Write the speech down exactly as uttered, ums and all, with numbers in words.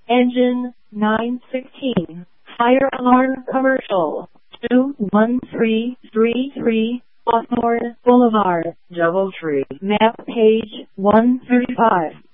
Engine nine sixteen. Fire alarm commercial. two one three three three Hawthorne Boulevard, Doubletree. Map page one thirty-five.